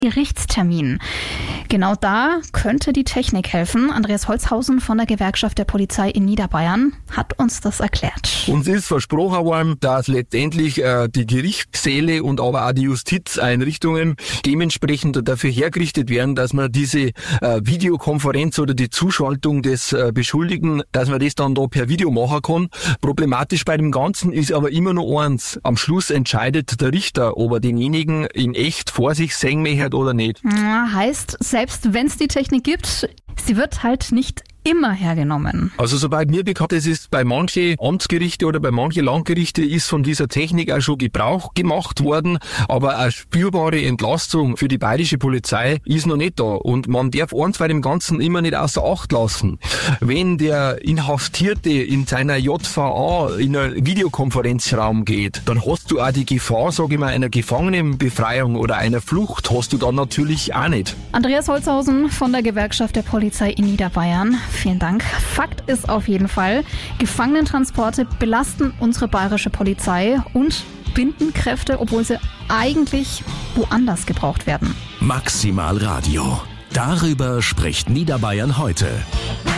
Gerichtstermin. Genau da könnte die Technik helfen. Andreas Holzhausen von der Gewerkschaft der Polizei in Niederbayern hat uns das erklärt. Uns ist versprochen worden, dass letztendlich die Gerichtssäle und aber auch die Justizeinrichtungen dementsprechend dafür hergerichtet werden, dass man diese Videokonferenz oder die Zuschaltung des Beschuldigten, dass man das dann da per Video machen kann. Problematisch bei dem Ganzen ist aber immer nur eins. Am Schluss entscheidet der Richter, ob er denjenigen in echt vor sich sehen möchte oder nicht. Heißt, selbst wenn es die Technik gibt, sie wird halt nicht immer hergenommen. Also soweit mir bekannt ist, ist bei manchen Amtsgerichte oder bei manchen Landgerichte ist von dieser Technik auch schon Gebrauch gemacht worden, aber eine spürbare Entlastung für die bayerische Polizei ist noch nicht da. Und man darf eins bei dem Ganzen immer nicht außer Acht lassen. Wenn der Inhaftierte in seiner JVA in einen Videokonferenzraum geht, dann hast du auch die Gefahr, sage ich mal, einer Gefangenenbefreiung oder einer Flucht hast du dann natürlich auch nicht. Andreas Holzhausen von der Gewerkschaft der Polizei in Niederbayern. Vielen Dank. Fakt ist auf jeden Fall, Gefangenentransporte belasten unsere bayerische Polizei und binden Kräfte, obwohl sie eigentlich woanders gebraucht werden. Maximal Radio. Darüber spricht Niederbayern heute.